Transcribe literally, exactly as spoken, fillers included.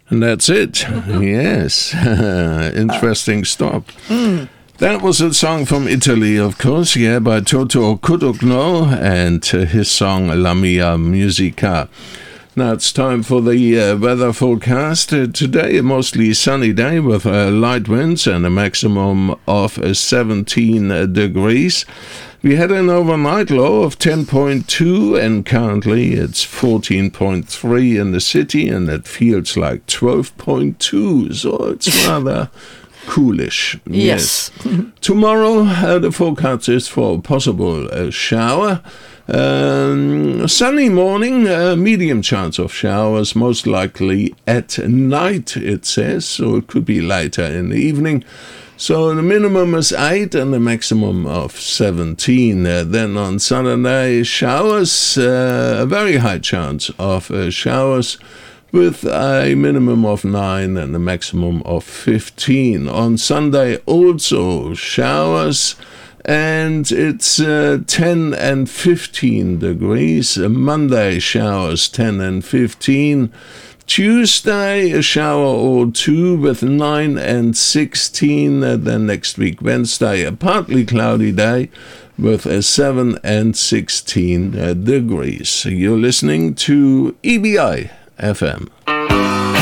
And that's it. Yes. Interesting stop. Mm. That was a song from Italy, of course, yeah, by Toto Cutugno and uh, his song La Mia Musica. Now it's time for the uh, weather forecast. Uh, today, a mostly sunny day with uh, light winds and a maximum of uh, seventeen uh, degrees. We had an overnight low of ten point two, and currently it's fourteen point three in the city, and it feels like twelve point two, so it's rather coolish. Yes. yes. Tomorrow, uh, the forecast is for a possible uh, shower. Um, sunny morning, uh, medium chance of showers, most likely at night, it says, so it could be later in the evening. So the minimum is eight and the maximum of seventeen. Uh, then on Saturday, showers, uh, a very high chance of uh, showers with a minimum of nine and a maximum of fifteen. On Sunday, also showers, and it's uh, ten and fifteen degrees. Uh, Monday, showers, ten and fifteen. Tuesday, a shower or two with nine and sixteen. Uh, then next week, Wednesday, a partly cloudy day with a seven and sixteen uh, degrees. You're listening to E B I F M.